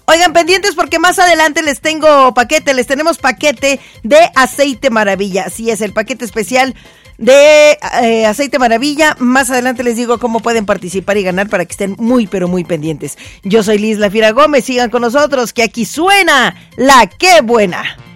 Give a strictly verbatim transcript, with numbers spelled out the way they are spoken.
Oigan, pendientes porque más adelante les tengo paquete, les tenemos paquete de Aceite Maravilla. Así es, el paquete especial de eh, Aceite Maravilla. Más adelante les digo cómo pueden participar y ganar para que estén muy, pero muy pendientes. Yo soy Liz La Fiera Gómez, sigan con nosotros, que aquí suena La Qué Buena.